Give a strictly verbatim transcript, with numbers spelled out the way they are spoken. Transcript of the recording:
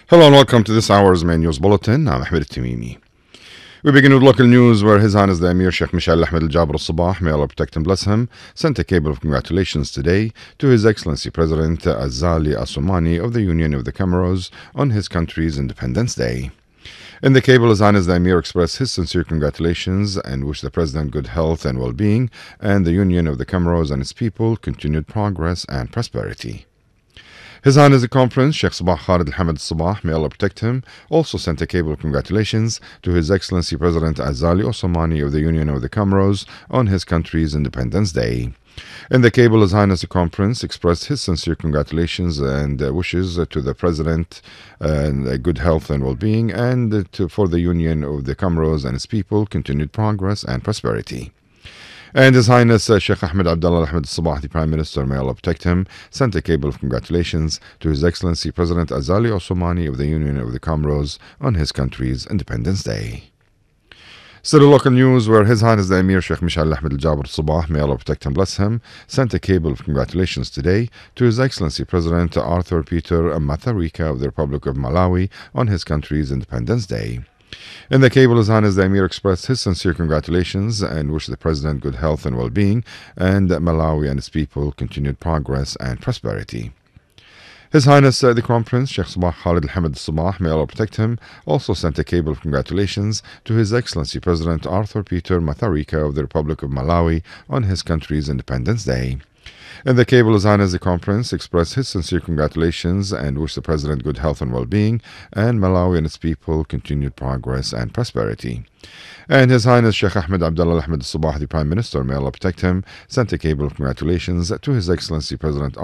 Hello and welcome to this hour's main news bulletin. I'm Ahmed Tamimi. We begin with local news where His Highness the Emir Sheikh Mishal Ahmed Al Jaber Al Sabah, may Allah protect and bless him, sent a cable of congratulations today to His Excellency President Azali Assoumani of the Union of the Comoros on his country's Independence Day. In the cable, His Highness the Emir expressed his sincere congratulations and wished the President good health and well-being and the Union of the Comoros and its people continued progress and prosperity. His Highness the Conference, Sheikh Sabah Khalid Al-Hamad Sabah, may Allah protect him, also sent a cable of congratulations to His Excellency President Azali Assoumani of the Union of the Comoros on his country's Independence Day. In the cable, His Highness the Conference expressed his sincere congratulations and uh, wishes uh, to the President and uh, good health and well-being and uh, to, for the Union of the Comoros and its people continued progress and prosperity. And His Highness uh, Sheikh Ahmed Abdullah Ahmed Sabah, the Prime Minister, may Allah protect him, sent a cable of congratulations to His Excellency President Azali Assoumani of the Union of the Comoros on his country's Independence Day. Still local news where His Highness the Emir Sheikh Mishal Ahmed Al Jaber Sabah, may Allah protect and bless him, sent a cable of congratulations today to His Excellency President Arthur Peter Mutharika of the Republic of Malawi on his country's Independence Day. In the cable, His Highness the Emir expressed his sincere congratulations and wished the President good health and well-being and Malawi and its people continued progress and prosperity. His Highness uh, the Crown Prince, Sheikh Sabah Khalid Al-Hamad Sabah, may Allah protect him, also sent a cable of congratulations to His Excellency President Arthur Peter Mutharika of the Republic of Malawi on his country's Independence Day. In the cable, His Highness the Crown Prince expressed his sincere congratulations and wished the President good health and well-being and Malawi and its people continued progress and prosperity. And His Highness Sheikh Ahmed Abdullah Ahmed Sabah, the Prime Minister, may Allah protect him, sent a cable of congratulations to His Excellency President